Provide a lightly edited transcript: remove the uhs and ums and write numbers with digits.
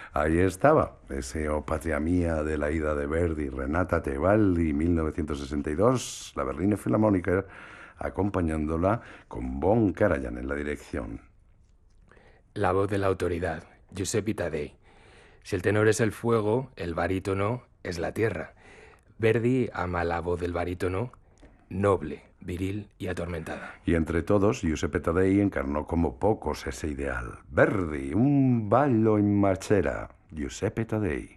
Ahí estaba, ese O Patria Mía de la ida de Verdi, Renata Tebaldi, 1962, la Berliner Philharmoniker, acompañándola con Von Karajan en la dirección. La voz de la autoridad, Giuseppe Taddei. Si el tenor es el fuego, el barítono es la tierra. Verdi ama la voz del barítono, noble, viril y atormentada. Y entre todos, Giuseppe Taddei encarnó como pocos ese ideal. Verdi, un ballo in marchera. Giuseppe Taddei.